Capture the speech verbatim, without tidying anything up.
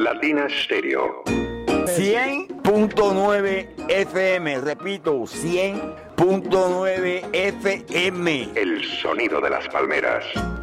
Latina Stereo. cien punto nueve F M, repito, cien punto nueve F M. El sonido de las palmeras.